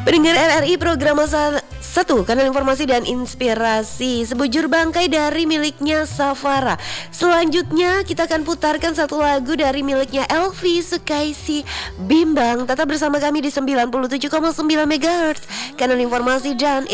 Pendengar RRI program masa 1, kanal informasi dan inspirasi, sebujur bangkai dari miliknya Safara. Selanjutnya kita akan putarkan satu lagu dari miliknya Elvi Sukaisi Bimbang. Tetap bersama kami di 97,9 MHz, kanal informasi dan